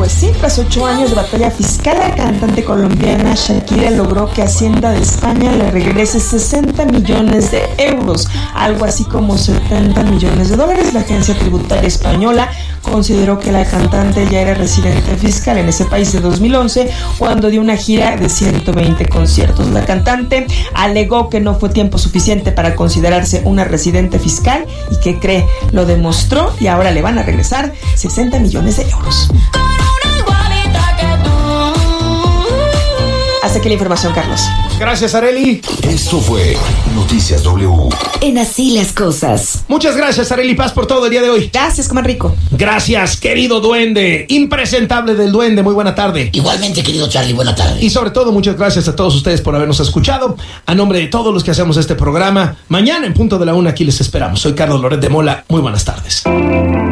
Pues sí, tras 8 años de batalla fiscal, la cantante colombiana Shakira logró que Hacienda de España le regrese 60 millones de euros, algo así como 70 millones de dólares. La agencia tributaria española consideró que la cantante ya era residente fiscal en ese país de 2011, cuando dio una gira de 120 conciertos. La cantante alegó que no fue tiempo suficiente para considerarse una residente fiscal y que cree, lo demostró y ahora le van a regresar 60 millones de euros. Hasta aquí la información, Carlos. Gracias, Arely. Esto fue Noticias W. En Así las Cosas. Muchas gracias, Arely Paz, por todo el día de hoy. Gracias, coman rico. Gracias, querido duende. Impresentable del duende. Muy buena tarde. Igualmente, querido Charlie, buena tarde. Y sobre todo, muchas gracias a todos ustedes por habernos escuchado. A nombre de todos los que hacemos este programa, mañana en punto de la 1 aquí les esperamos. Soy Carlos Loret de Mola. Muy buenas tardes.